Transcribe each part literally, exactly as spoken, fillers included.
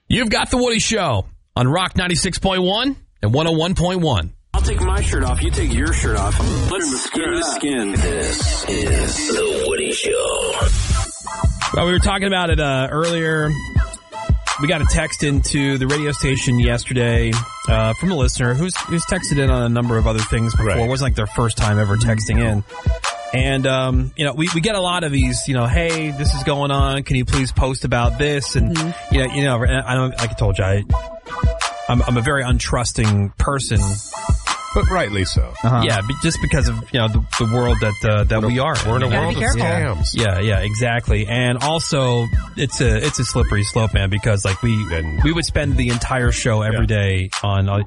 You've got The Woody Show on Rock ninety-six point one and one oh one point one. I'll take my shirt off. You take your shirt off. Let's skin to skin. This is The Woody Show. Well, we were talking about it uh, earlier. We got a text into the radio station yesterday uh, from a listener who's who's texted in on a number of other things before. Right. It wasn't like their first time ever texting in. And, um, you know, we, we get a lot of these, you know, hey, this is going on. Can you please post about this? And, mm-hmm. you know, you know, I don't, like I told you, I, I'm, I'm a very untrusting person. But rightly so. Uh-huh. Yeah, just because of, you know, the, the world that uh, that we are in. We're in a world of scams. Yeah, yeah, exactly. And also, it's a it's a slippery slope, man, because, like, we and, we would spend the entire show every yeah. day on, uh,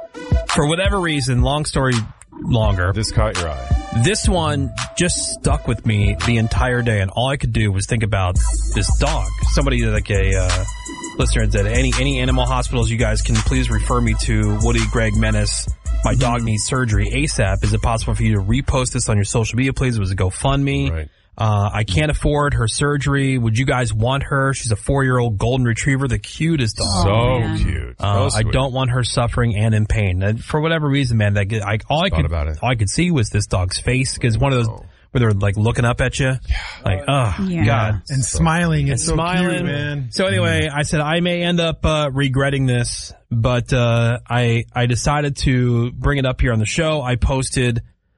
for whatever reason, long story longer. This caught your eye. This one just stuck with me the entire day, and all I could do was think about this dog. Somebody, like a uh, listener said, any, any animal hospitals you guys can please refer me to, Woody, Greg, Menace. My dog needs surgery ASAP. Is it possible for you to repost this on your social media, please? It was a GoFundMe. Right. Uh, I can't afford her surgery. Would you guys want her? She's a four-year-old golden retriever, the cutest dog. So oh, cute. Uh, so I don't want her suffering and in pain. And for whatever reason, man, that I, all I could about it. all I could see was this dog's face, because one of those oh. where they're like looking up at you, yeah. like, oh yeah. God, and so, smiling. It's and so smiling, cute, man. So anyway, I said I may end up uh, regretting this, but uh, I I decided to bring it up here on the show. I posted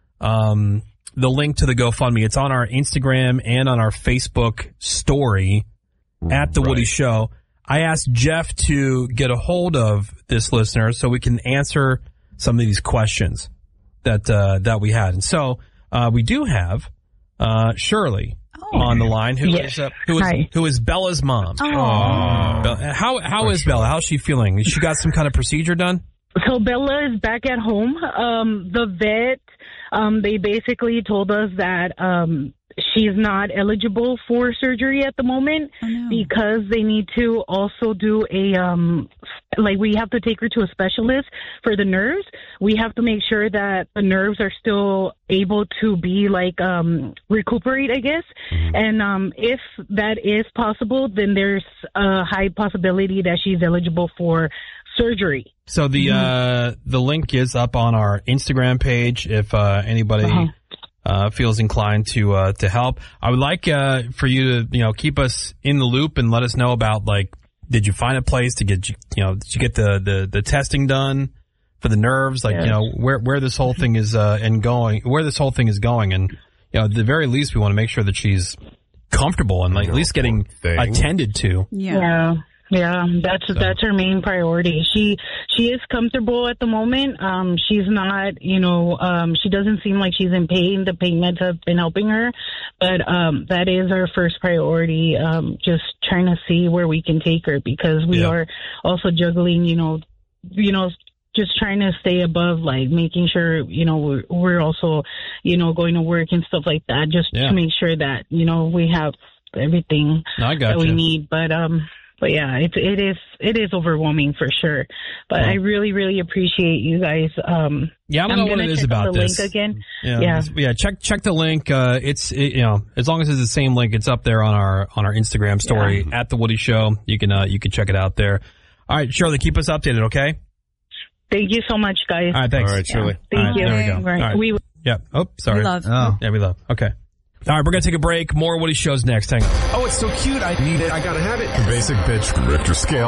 um, the link to the GoFundMe. It's on our Instagram and on our Facebook story at The right. Woody Show. I asked Jeff to get a hold of this listener so we can answer some of these questions that uh, that we had. And so uh, we do have uh, Shirley oh. on the line, who yes. is uh, who is Hi. who is Bella's mom. Oh. Uh, how how is Bella? How's she feeling? She got some kind of procedure done? So Bella is back at home. Um, the vet, um, they basically told us that um, she's not eligible for surgery at the moment oh, no. because they need to also do a, um, like we have to take her to a specialist for the nerves. We have to make sure that the nerves are still able to be like um, recuperate, I guess. Mm-hmm. And um, if that is possible, then there's a high possibility that she's eligible for surgery. So the uh, the link is up on our Instagram page if uh, anybody uh-huh. uh, feels inclined to uh, to help. I would like uh, for you to you know keep us in the loop and let us know about, like, did you find a place to get you know did you get the, the, the testing done for the nerves, like yes. you know where where this whole thing is uh, and going where this whole thing is going, and you know at the very least we want to make sure that she's comfortable and like at least getting thing. attended to. Yeah. yeah. Yeah, that's so. that's her main priority. She she is comfortable at the moment. Um, she's not, you know, um, she doesn't seem like she's in pain. The pain meds have been helping her, but um, that is our first priority. Um, just trying to see where we can take her, because we yeah. are also juggling, you know, you know. just trying to stay above, like making sure, you know, we're, we're also, you know, going to work and stuff like that, just yeah. to make sure that, you know, we have everything no, I got that you. we need. But, um, but yeah, it, it is, it is overwhelming for sure. But well, I really, really appreciate you guys. Um, yeah, I don't I'm know what it is check about the this. Link again. Yeah, yeah, yeah. Check, check the link. Uh, it's, it, you know, as long as it's the same link, it's up there on our, on our Instagram story yeah. at The Woody Show. You can, uh, you can check it out there. All right, Shirley, keep us updated, okay? Thank you so much, guys. All right, thanks. All right, Shirley. Yeah. Thank right, you. There we go. Right. All right. We yeah. Oh, sorry. We love. Oh. Yeah, we love. Okay. All right, we're going to take a break. More Woody Shows next. Hang on. Oh, it's so cute. I need it. I got to have it. The basic bitch Richter scale.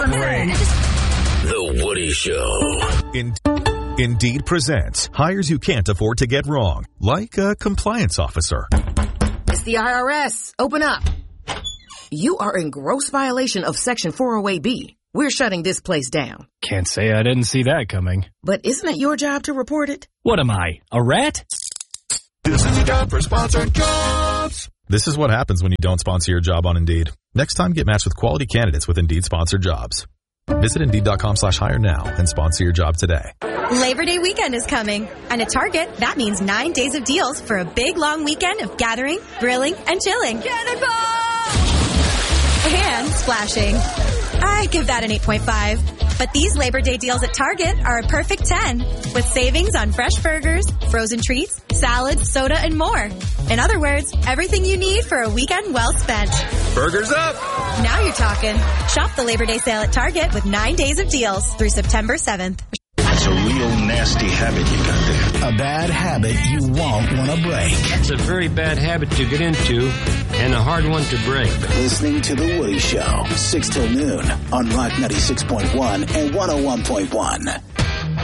The Woody Show. In- Indeed presents hires you can't afford to get wrong, like a compliance officer. It's the I R S. Open up. You are in gross violation of Section four oh eight B. We're shutting this place down. Can't say I didn't see that coming. But isn't it your job to report it? What am I, a rat? This is your job for sponsored jobs. This is what happens when you don't sponsor your job on Indeed. Next time, get matched with quality candidates with Indeed sponsored jobs. Visit Indeed.com slash hire now and sponsor your job today. Labor Day weekend is coming. And at Target, that means nine days of deals for a big, long weekend of gathering, grilling, and chilling. Cannonball! And splashing. I give that an eight point five. But these Labor Day deals at Target are a perfect ten, with savings on fresh burgers, frozen treats, salads, soda, and more. In other words, everything you need for a weekend well spent. Burgers up! Now you're talking. Shop the Labor Day sale at Target with nine days of deals through September seventh. It's a real nasty habit you got there. A bad habit you won't want to break. It's a very bad habit to get into and a hard one to break. Listening to The Woody Show, six till noon on Rock ninety-six point one and one oh one point one.